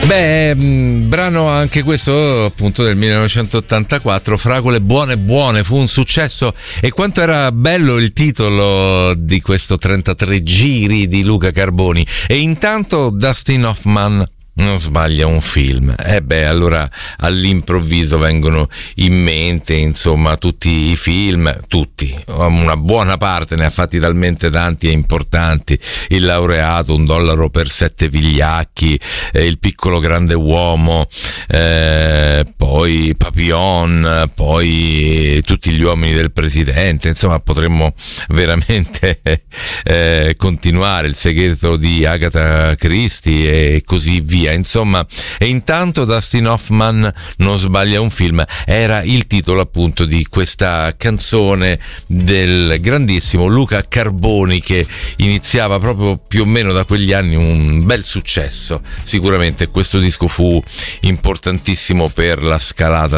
Brano anche questo appunto del 1984, Fragole buone buone, fu un successo. E quanto era bello il titolo di questo 33 giri di Luca Carboni. E intanto Dustin Hoffman non sbaglia un film. Allora all'improvviso vengono in mente insomma tutti i film, una buona parte, ne ha fatti talmente tanti e importanti: Il laureato, Un dollaro per 7 vigliacchi, Il piccolo grande uomo, poi Papillon, poi Tutti gli uomini del presidente. Insomma, potremmo veramente continuare, Il segreto di Agatha Christie e così via. Insomma, e intanto Dustin Hoffman non sbaglia un film era il titolo appunto di questa canzone del grandissimo Luca Carboni, che iniziava proprio più o meno da quegli anni un bel successo. Sicuramente questo disco fu importantissimo per la scalata